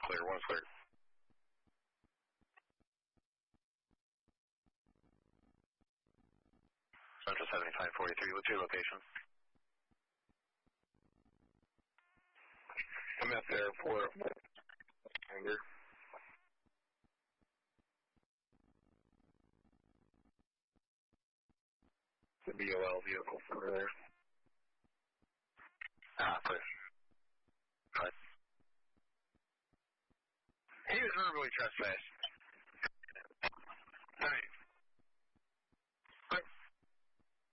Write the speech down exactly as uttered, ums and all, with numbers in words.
Clear, one's clear. Central seventy-five forty-three, what's your location? I'm at the airport. Anger. The B O L vehicle over there. Ah, clear. Right. He was verbally trespassed.